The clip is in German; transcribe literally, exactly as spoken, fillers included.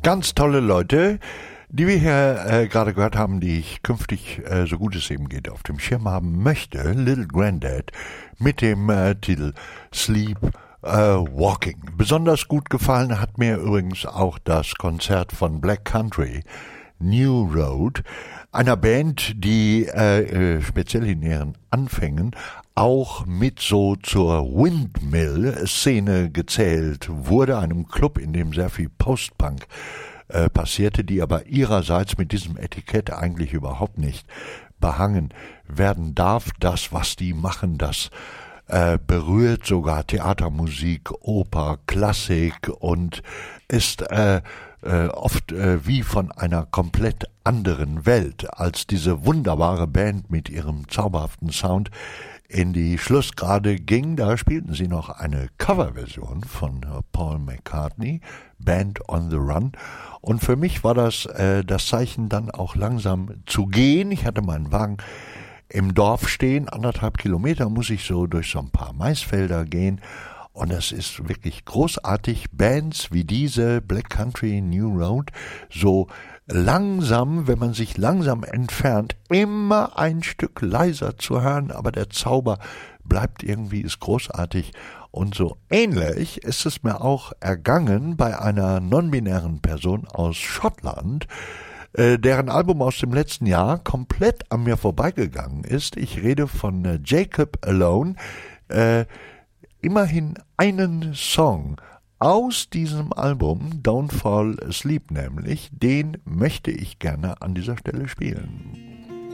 Ganz tolle Leute, die wir hier äh, gerade gehört haben, die ich künftig, äh, so gut es eben geht, auf dem Schirm haben möchte. Little Grandad mit dem äh, Titel Sleep äh, Walking. Besonders gut gefallen hat mir übrigens auch das Konzert von Black Country, New Road, einer Band, die äh, äh, speziell in ihren Anfängen auch mit so zur Windmill-Szene gezählt wurde, einem Club, in dem sehr viel Post-Punk äh, passierte, die aber ihrerseits mit diesem Etikett eigentlich überhaupt nicht behangen werden darf. Das, was die machen, das äh, berührt sogar Theatermusik, Oper, Klassik und ist äh, äh, oft äh, wie von einer komplett anderen Welt, als diese wunderbare Band mit ihrem zauberhaften Sound in die Schlussgrade ging. Da spielten sie noch eine Coverversion von Paul McCartney, Band on the Run. Und für mich war das äh, das Zeichen, dann auch langsam zu gehen. Ich hatte meinen Wagen im Dorf stehen, anderthalb Kilometer muss ich so durch so ein paar Maisfelder gehen. Und es ist wirklich großartig, Bands wie diese, Black Country, New Road, so langsam, wenn man sich langsam entfernt, immer ein Stück leiser zu hören, aber der Zauber bleibt irgendwie, ist großartig. Und so ähnlich ist es mir auch ergangen bei einer non-binären Person aus Schottland, äh, deren Album aus dem letzten Jahr komplett an mir vorbeigegangen ist. Ich rede von äh, Jacob Alone, äh, immerhin einen Song aus diesem Album, Don't Fall Asleep nämlich, den möchte ich gerne an dieser Stelle spielen.